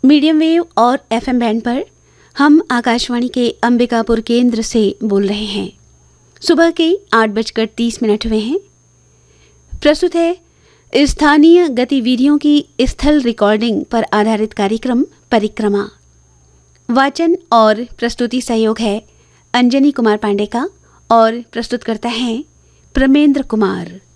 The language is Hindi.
मीडियम वेव और एफएम बैंड पर हम आकाशवाणी के अंबिकापुर केंद्र से बोल रहे हैं। सुबह के 8:30 हुए हैं। प्रस्तुत है स्थानीय गतिविधियों की स्थल रिकॉर्डिंग पर आधारित कार्यक्रम परिक्रमा। वाचन और प्रस्तुति सहयोग है अंजनी कुमार पांडे का और प्रस्तुत करता है प्रमेंद्र कुमार।